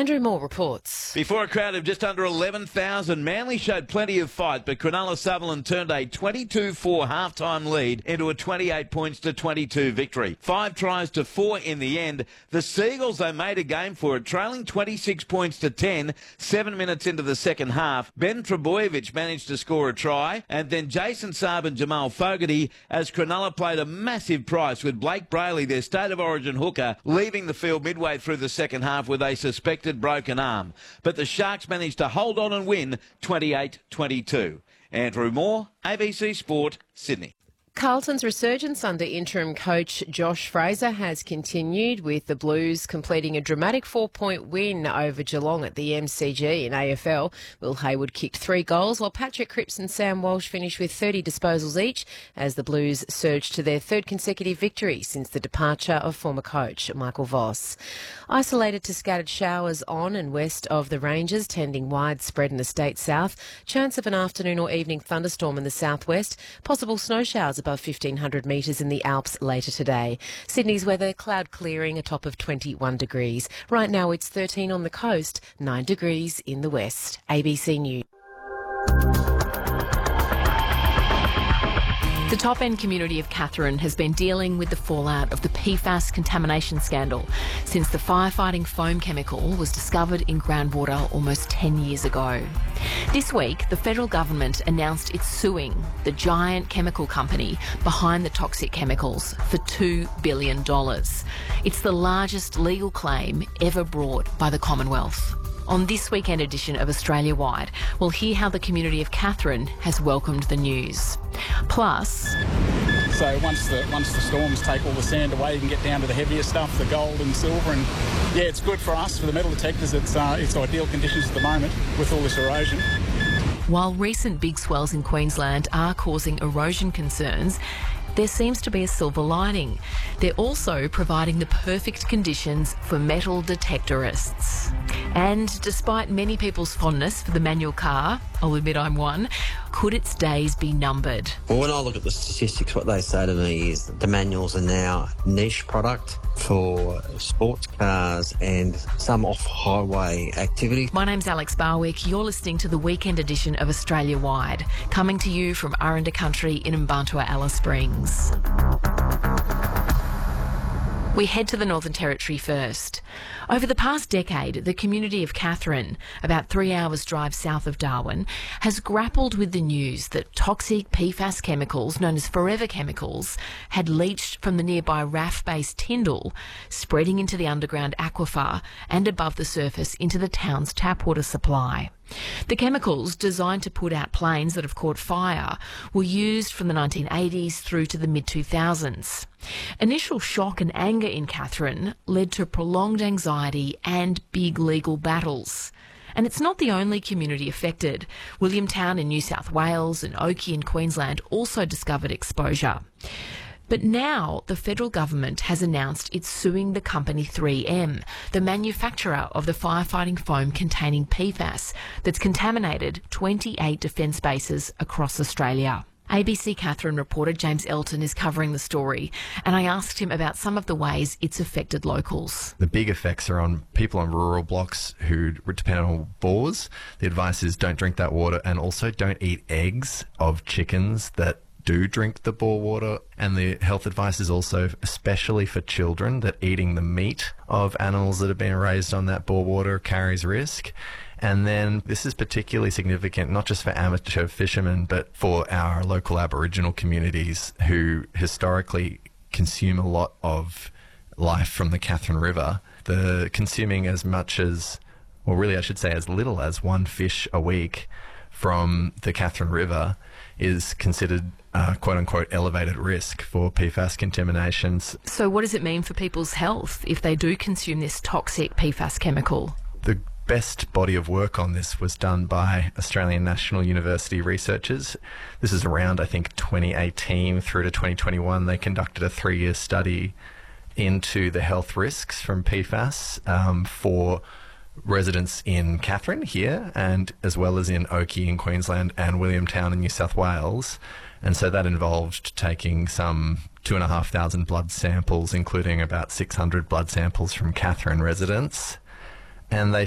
Andrew Moore reports. Before a crowd of just under 11,000, Manly showed plenty of fight, but Cronulla Sutherland turned a 22-4 half-time lead into a 28 points to 22 victory. 5 tries to 4 in the end. The Seagulls, they made a game for it, trailing 26 points to 10, 7 minutes into the second half. Ben Trebojevic managed to score a try, and then Jason Saab and Jamal Fogarty, as Cronulla played a massive price with Blake Brayley, their State of Origin hooker, leaving the field midway through the second half with a suspected broken arm. But the Sharks managed to hold on and win 28-22. Andrew Moore, ABC Sport, Sydney. Carlton's resurgence under interim coach Josh Fraser has continued, with the Blues completing a dramatic 4-point win over Geelong at the MCG in AFL. Will Hayward kicked 3 goals, while Patrick Cripps and Sam Walsh finished with 30 disposals each, as the Blues surged to their 3rd consecutive victory since the departure of former coach Michael Voss. Isolated to scattered showers on and west of the ranges, tending widespread in the state south. Chance of an afternoon or evening thunderstorm in the southwest. Possible snow showers above 1,500 metres in the Alps later today. Sydney's weather, cloud clearing, a top of 21 degrees. Right now it's 13 on the coast, 9 degrees in the west. ABC News. The top-end community of Katherine has been dealing with the fallout of the PFAS contamination scandal since the firefighting foam chemical was discovered in groundwater almost 10 years ago. This week, the federal government announced it's suing the giant chemical company behind the toxic chemicals for $2 billion. It's the largest legal claim ever brought by the Commonwealth. On this weekend edition of Australia Wide, we'll hear how the community of Katherine has welcomed the news. Plus, so once the storms take all the sand away, you can get down to the heavier stuff, the gold and silver, and yeah, it's good for us, for the metal detectors. It's ideal conditions at the moment with all this erosion. While recent big swells in Queensland are causing erosion concerns, there seems to be a silver lining. They're also providing the perfect conditions for metal detectorists. And despite many people's fondness for the manual car, I'll admit I'm one, could its days be numbered? Well, when I look at the statistics, what they say to me is that the manuals are now a niche product for sports cars and some off-highway activity. My name's Alex Barwick. You're listening to the weekend edition of Australia Wide, coming to you from Aranda Country in Mbantua, Alice Springs. We head to the Northern Territory first. Over the past decade, the community of Katherine, about 3 hours' drive south of Darwin, has grappled with the news that toxic PFAS chemicals, known as forever chemicals, had leached from the nearby RAF-based Tyndall, spreading into the underground aquifer and above the surface into the town's tap water supply. The chemicals, designed to put out planes that have caught fire, were used from the 1980s through to the mid-2000s. Initial shock and anger in Katherine led to prolonged anxiety and big legal battles. And it's not the only community affected. Williamtown in New South Wales and Oakey in Queensland also discovered exposure. But now the federal government has announced it's suing the company 3M, the manufacturer of the firefighting foam containing PFAS that's contaminated 28 defence bases across Australia. ABC Katherine reporter James Elton is covering the story, and I asked him about some of the ways it's affected locals. The big effects are on people on rural blocks who depend on bores. The advice is don't drink that water, and also don't eat eggs of chickens that do drink the bore water. And the health advice is also, especially for children, that eating the meat of animals that have been raised on that bore water carries risk. And then this is particularly significant not just for amateur fishermen, but for our local Aboriginal communities who historically consume a lot of life from the Katherine River. The consuming as much as, or really I should say as little as, 1 fish a week from the Katherine River is considered quote-unquote elevated risk for PFAS contaminations. So what does it mean for people's health if they do consume this toxic PFAS chemical? The best body of work on this was done by Australian National University researchers. This is around, I think, 2018 through to 2021. They conducted a 3-year study into the health risks from PFAS for residents in Katherine here, and as well as in Oakey in Queensland and Williamtown in New South Wales. And so that involved taking some 2,500 blood samples, including about 600 blood samples from Katherine residents. And they